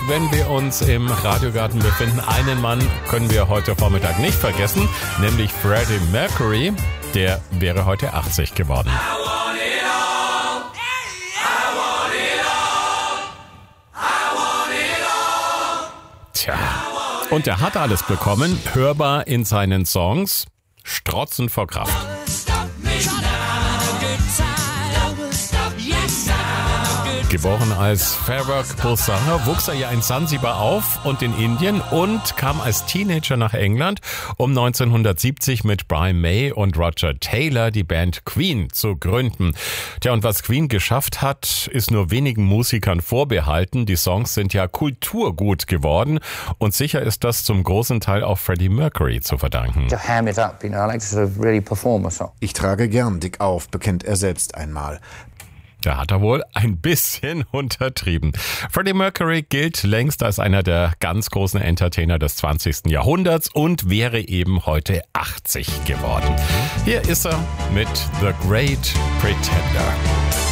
wenn wir uns im Radiogarten befinden. Einen Mann können wir heute Vormittag nicht vergessen, nämlich Freddie Mercury. Der wäre heute 80 geworden. Tja, und er hat alles bekommen, hörbar in seinen Songs, strotzend vor Kraft. Geboren als Farrokh Bulsara, wuchs er ja in Sansibar auf und in Indien und kam als Teenager nach England, um 1970 mit Brian May und Roger Taylor die Band Queen zu gründen. Tja, und was Queen geschafft hat, ist nur wenigen Musikern vorbehalten. Die Songs sind ja kulturgut geworden und sicher ist das zum großen Teil auch Freddie Mercury zu verdanken. Ich trage gern dick auf, bekennt er selbst einmal. Da hat er wohl ein bisschen untertrieben. Freddie Mercury gilt längst als einer der ganz großen Entertainer des 20. Jahrhunderts und wäre eben heute 80 geworden. Hier ist er mit The Great Pretender.